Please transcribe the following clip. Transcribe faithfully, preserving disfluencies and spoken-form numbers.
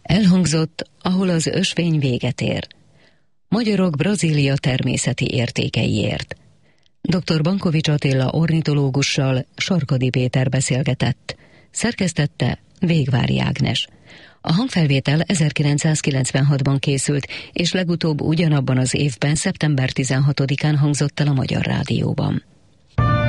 Elhangzott, ahol az ösvény véget ér. Magyarok Brazília természeti értékeiért. doktor Bankovics Attila ornitológussal Sarkadi Péter beszélgetett. Szerkesztette Végvári Ágnes. A hangfelvétel ezerkilencszázkilencvenhatban készült, és legutóbb ugyanabban az évben, szeptember tizenhatodikán hangzott el a Magyar Rádióban.